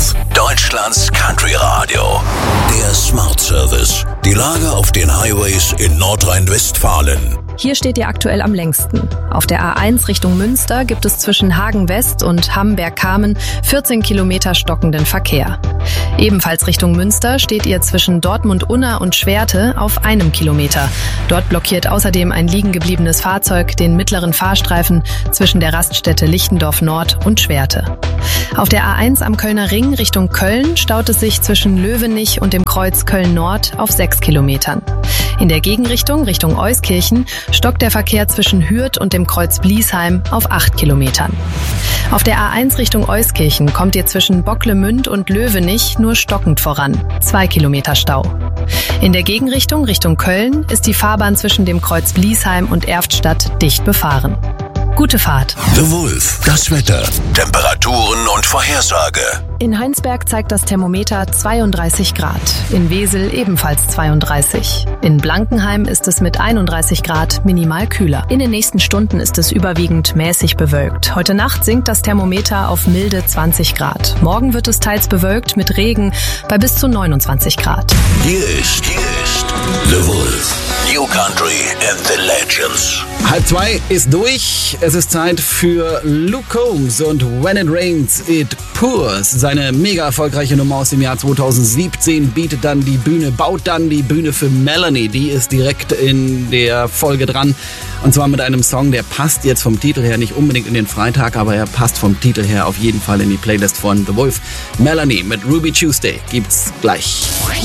Wolf, Deutschlands Country-Radio. Der Smart Service. Die Lage auf den Highways in Nordrhein-Westfalen. Hier steht ihr aktuell am längsten. Auf der A1 Richtung Münster gibt es zwischen Hagen West und Hamberg-Kamen 14 Kilometer stockenden Verkehr. Ebenfalls Richtung Münster steht ihr zwischen Dortmund-Unna und Schwerte auf 1 Kilometer. Dort blockiert außerdem ein liegen gebliebenes Fahrzeug den mittleren Fahrstreifen zwischen der Raststätte Lichtendorf Nord und Schwerte. Auf der A1 am Kölner Ring Richtung Köln staut es sich zwischen Löwenich und dem Kreuz Köln-Nord auf 6 Kilometern. In der Gegenrichtung Richtung Euskirchen stockt der Verkehr zwischen Hürth und dem Kreuz Bliesheim auf 8 Kilometern. Auf der A1 Richtung Euskirchen kommt ihr zwischen Bocklemünd und Löwenich nur stockend voran, 2 Kilometer Stau. In der Gegenrichtung Richtung Köln ist die Fahrbahn zwischen dem Kreuz Bliesheim und Erftstadt dicht befahren. Gute Fahrt. The Wolf, das Wetter, Temperaturen und Vorhersage. In Heinsberg zeigt das Thermometer 32 Grad, in Wesel ebenfalls 32. In Blankenheim ist es mit 31 Grad minimal kühler. In den nächsten Stunden ist es überwiegend mäßig bewölkt. Heute Nacht sinkt das Thermometer auf milde 20 Grad. Morgen wird es teils bewölkt mit Regen bei bis zu 29 Grad. Hier ist The Wolf, New Country and the Legends. 1:30 ist durch. Es ist Zeit für Luke Combs und When It Rains, It Pours. Seine mega erfolgreiche Nummer aus dem Jahr 2017 baut dann die Bühne für Melanie. Die ist direkt in der Folge dran. Und zwar mit einem Song, der passt jetzt vom Titel her nicht unbedingt in den Freitag, aber er passt vom Titel her auf jeden Fall in die Playlist von The Wolf. Melanie mit Ruby Tuesday gibt's gleich.